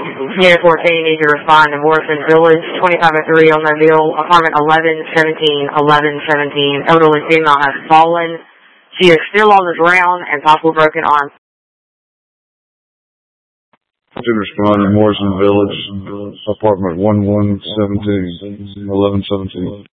Unit 14, you need to respond to Morrison Village, 2503 on Mobile, apartment 1117, elderly female has fallen. She is still on the ground and possible broken arm. To respond to Morrison Village, apartment 1117.